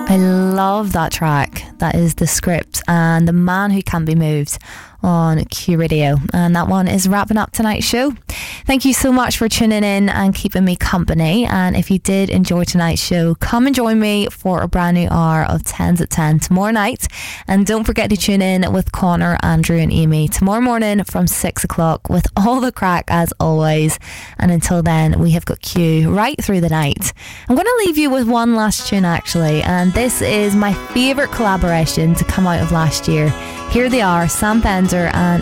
I love that track. That is The Script and The Man Who Can't Be Moved on Q Radio. And that one is wrapping up tonight's show. Thank you so much for tuning in and keeping me company. And if you did enjoy tonight's show, come and join me for a brand new hour of 10s at 10 tomorrow night. And don't forget to tune in with Connor, Andrew and Amy tomorrow morning from 6 o'clock with all the crack as always. And until then, we have got Q right through the night. I'm going to leave you with one last tune actually, and this is my favourite collaboration to come out of last year. Here they are, Sam Fender and